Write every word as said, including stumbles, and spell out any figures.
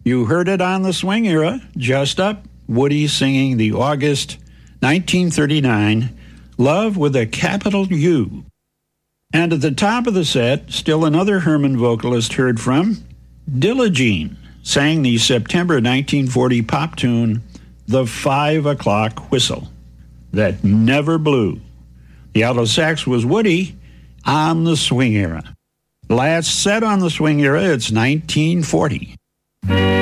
You heard it on the Swing Era. Just Up, Woody singing the August nineteen thirty-nine Love with a Capital U. And at the top of the set, still another Herman vocalist heard from, Dilla Jean, sang the September nineteen forty pop tune, The Five O'Clock Whistle, that never blew. The alto sax was Woody on the Swing Era. Last set on the Swing Era, it's nineteen forty.